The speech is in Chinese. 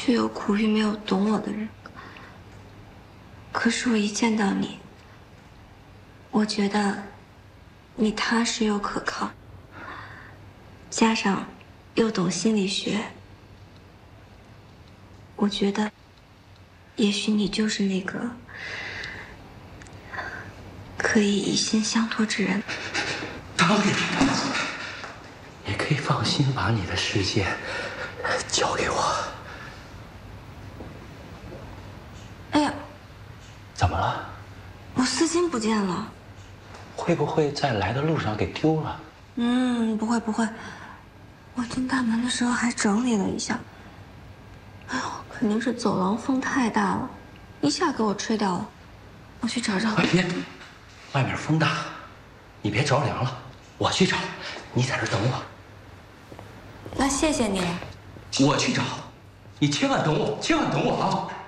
却又苦于没有懂我的人。可是我一见到你，我觉得你踏实又可靠，加上又懂心理学，我觉得也许你就是那个可以以心相托之人。 当然，你可以放心把你的世界交给我。 哎呀， 怎么了？ 我丝巾不见了。 会不会在来的路上给丢了？ 不会不会，我进大门的时候还整理了一下。哎呦，肯定是走廊风太大了，一下给我吹掉了。我去找找。 哎别，外面风大，你别着凉了，我去找，你在这等我。 那谢谢你了。 我去找，你千万等我，千万等我啊！